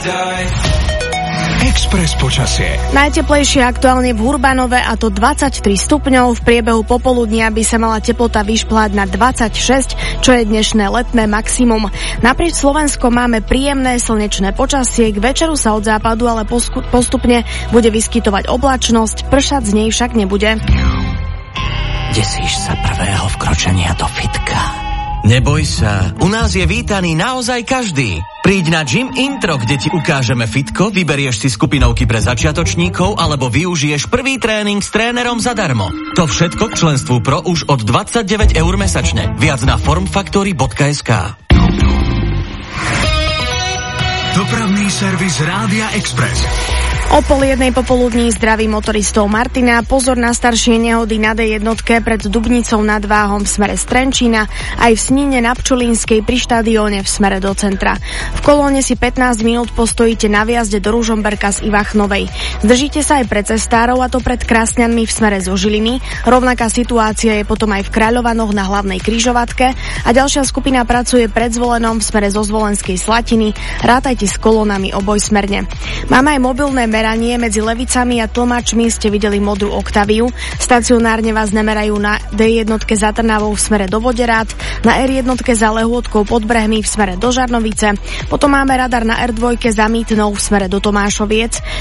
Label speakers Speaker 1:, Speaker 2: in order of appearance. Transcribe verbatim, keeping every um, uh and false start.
Speaker 1: Express počasie.
Speaker 2: Najteplejšie aktuálne v Hurbanove, a to dvadsaťtri stupňov. V priebehu popoludnia by sa mala teplota vyšplhať na dvadsaťšesť, čo je dnešné letné maximum. Naprieč Slovenskom máme príjemné slnečné počasie, k večeru sa od západu ale postupne bude vyskytovať oblačnosť, pršať z nej však nebude.
Speaker 3: Desíš sa prvého vkročenia do fitka? Neboj sa, u nás je vítaný naozaj každý. Príď na Gym Intro, kde ti ukážeme fitko, vyberieš si skupinovky pre začiatočníkov alebo využiješ prvý tréning s trénerom zadarmo. To všetko k členstvu Pro už od dvadsaťdeväť eur mesačne. Viac na formfactory bodka es ká.
Speaker 1: Dopravný servis Rádia Express.
Speaker 2: O pol jednej popoludní zdraví motoristov Martina. Pozor na staršie nehody na dé jednotke pred Dubnicou nad Váhom v smere z Trenčína, aj v Snine na Pčolínskej pri štadióne v smere do centra. V kolóne si pätnásť minút postojíte na viazde do Ružomberka z Ivachnovej. Zdržíte sa aj pred cestárov, a to pred Krásňanmi v smere zo Žiliny. Rovnaká situácia je potom aj v Kráľovanoch na hlavnej križovatke a ďalšia skupina pracuje pred Zvolenom v smere zo Zvolenskej Slatiny. Rátajte s kolónami obojsmerne. Máme aj mobilné meranie, medzi Levicami a Tlmačmi ste videli modrú Octaviu. Stacionárne vás nemerajú na dé jednotke za Trnavou v smere do Voderát, na er jednotke za Lehôtkou pod Brehmi v smere do Žarnovice, potom máme radar na er dva za Mýtnou v smere do Tomášoviec,